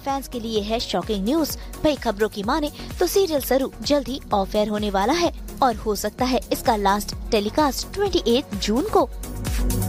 Fans के लिए है शॉकिंग न्यूज। भाई खबरों की माने तो सीरियल सरू जल्द ही ऑफ एयर होने वाला है और हो सकता है इसका लास्ट टेलीकास्ट 28 जून को।